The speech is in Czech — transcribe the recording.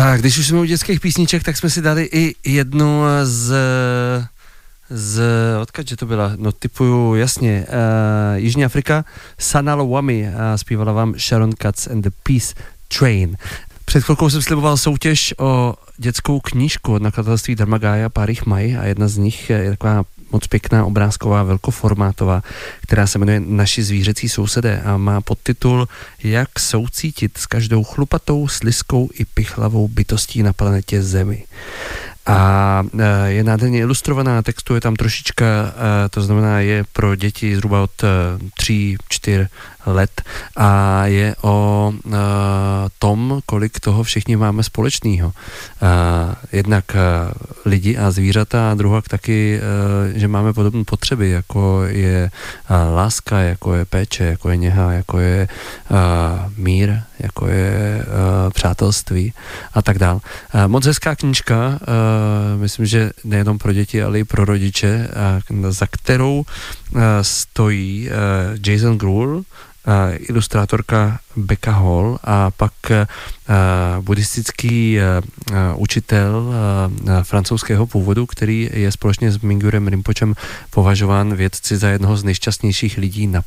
Tak, když už jsme u dětských písniček, tak jsme si dali i jednu odkud to byla? No typuju, jasně, Jižní Afrika, Sanaa Wami, zpívala vám Sharon Katz and the Peace Train. Před chvilkou jsem sliboval soutěž o dětskou knížku od nakladatelství Dharmagaya Párych Maj a jedna z nich je taková moc pěkná obrázková, velkoformátová, která se jmenuje Naši zvířecí sousedé a má podtitul Jak soucítit s každou chlupatou, slizkou i pichlavou bytostí na planetě Zemi. A je nádherně ilustrovaná, textu je tam trošička, to znamená je pro děti zhruba od 3-4 let a je o tom, kolik toho všichni máme společného. Jednak lidi a zvířata a druhak taky, že máme podobné potřeby, jako je láska, jako je péče, jako je něha, jako je mír, jako je přátelství a tak dál. Moc hezká knížka, myslím, že nejenom pro děti, ale i pro rodiče, za kterou stojí Jason Gruhl, ilustrátorka Becca Hall a pak buddhistický učitel francouzského původu, který je společně s Mingyurem Rinpočem považován vědci za jednoho z nejšťastnějších lidí na